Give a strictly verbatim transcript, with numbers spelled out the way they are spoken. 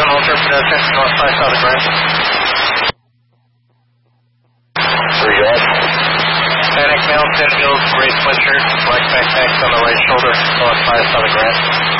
Ultra pedestrian, north five south of Grand. Three yards. Panic male, ten mils, gray sweatshirt, black backpacks on the right shoulder, north five south of Grand.